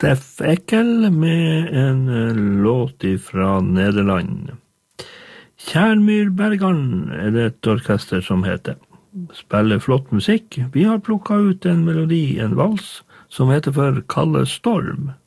Steff Eckel med en låt fra Nederland. Tjernmyrbergaren det et orkester som heter. Spiller flott musikk. Vi har plukket ut en melodi, en vals, som heter for Kalle Storm.